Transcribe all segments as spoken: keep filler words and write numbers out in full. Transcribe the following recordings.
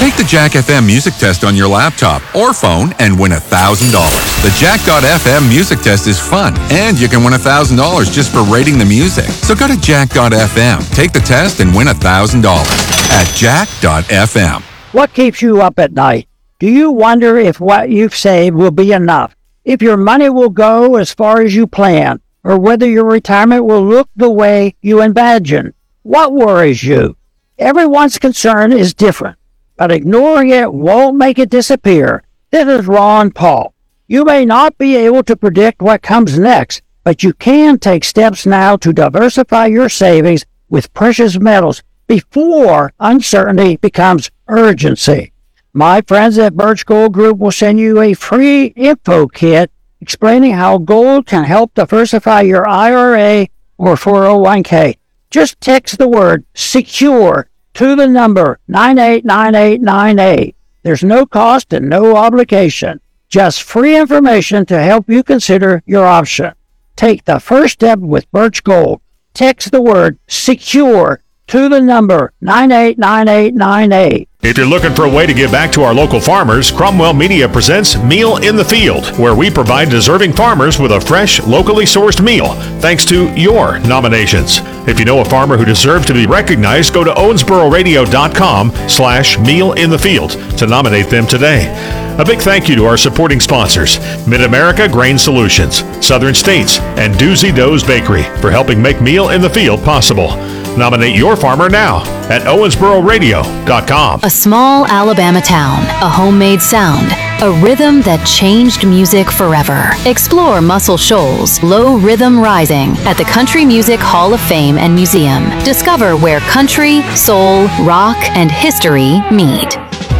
Take the Jack F M music test on your laptop or phone and win one thousand dollars. The Jack dot F M music test is fun, and you can win one thousand dollars just for rating the music. So go to Jack dot F M, take the test, and win one thousand dollars at Jack dot F M. What keeps you up at night? Do you wonder if what you've saved will be enough? If your money will go as far as you plan? Or whether your retirement will look the way you imagine? What worries you? Everyone's concern is different, but ignoring it won't make it disappear. This is Ron Paul. You may not be able to predict what comes next, but you can take steps now to diversify your savings with precious metals before uncertainty becomes urgency. My friends at Birch Gold Group will send you a free info kit explaining how gold can help diversify your I R A or four oh one k. Just text the word SECURE to the number nine eight nine eight nine eight. There's no cost and no obligation. Just free information to help you consider your option. Take the first step with Birch Gold. Text the word SECURE to the number nine eight nine eight nine eight. If you're looking for a way to give back to our local farmers, Cromwell Media presents Meal in the Field, where we provide deserving farmers with a fresh, locally sourced meal, thanks to your nominations. If you know a farmer who deserves to be recognized, go to owensboro radio dot com slash meal in the field to nominate them today. A big thank you to our supporting sponsors, Mid-America Grain Solutions, Southern States, and Doozy Doe's Bakery for helping make Meal in the Field possible. Nominate your farmer now at owensboro radio dot com. A small Alabama town, a homemade sound, a rhythm that changed music forever. Explore Muscle Shoals Low Rhythm Rising at the Country Music Hall of Fame and Museum. Discover where country, soul, rock, and history meet.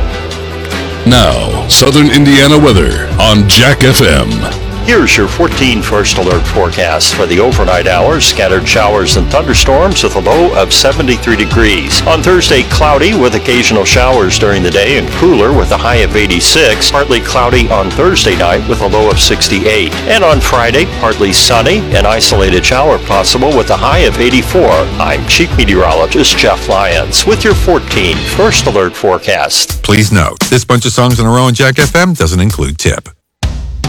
Now, Southern Indiana weather on Jack F M. Here's your fourteen First Alert forecast for the overnight hours. Scattered showers and thunderstorms with a low of seventy-three degrees. On Thursday, cloudy with occasional showers during the day and cooler with a high of eighty-six. Partly cloudy on Thursday night with a low of sixty-eight. And on Friday, partly sunny and isolated shower possible with a high of eighty-four. I'm Chief Meteorologist Jeff Lyons with your fourteen First Alert forecast. Please note, this bunch of songs in a row on Jack F M doesn't include tip.